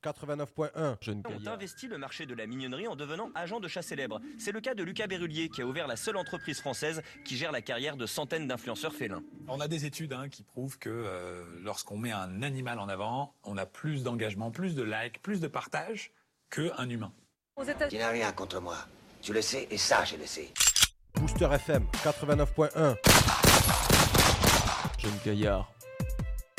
89.1. Jeune ont Gaillard. investi le marché de la mignonnerie en devenant agent de chat célèbre. C'est le cas de Lucas Berrulier qui a ouvert la seule entreprise française qui gère la carrière de centaines d'influenceurs félins. On a des études qui prouvent que lorsqu'on met un animal en avant, on a plus d'engagement, plus de likes, plus de partage qu'un humain. Tu n'as rien contre moi. Tu le sais et ça, je le sais. Booster FM 89.1. Jeune Gaillard.